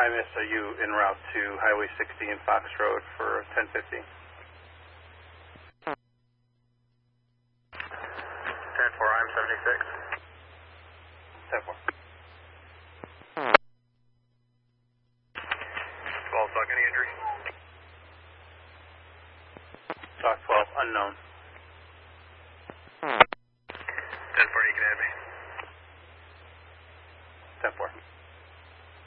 IMS, are you en route to Highway 60 and Fox Road for 1050? 10-4, I'm 76. 10-4. 12, Buck, any injury? Talk 12, unknown.